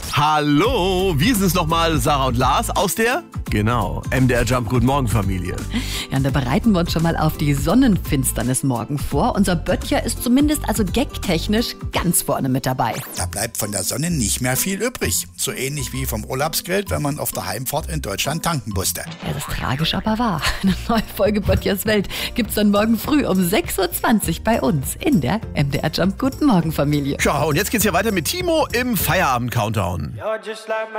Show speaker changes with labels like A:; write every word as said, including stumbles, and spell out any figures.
A: Hallo, wir sind es nochmal, Sarah und Lars aus der, genau, M D R Jump Guten Morgen Familie.
B: Ja, und da bereiten wir uns schon mal auf die Sonnenfinsternis morgen vor. Unser Böttcher ist zumindest also gagtechnisch ganz vorne mit dabei.
C: Da bleibt von der Sonne nicht mehr viel übrig. So ähnlich wie vom Urlaubsgeld, wenn man auf der Heimfahrt in Deutschland tanken musste.
B: Ja, das ist tragisch, aber wahr. Eine neue Folge Böttchers Welt gibt's dann morgen früh um sechs Uhr zwanzig bei uns in der M D R Jump Guten Morgen Familie.
A: Ja, und jetzt geht's ja weiter mit Timo im Feierabend-Countdown.